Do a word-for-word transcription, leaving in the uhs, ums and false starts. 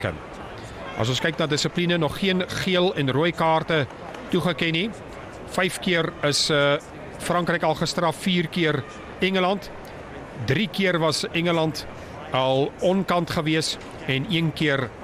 As ons kyk na dissipline, nog geen geel en rooi kaarte toegeken nie. Vyf keer is uh, Frankryk al gestraf, vier keer Engeland. Drie keer was Engeland al onkant gewees en een keer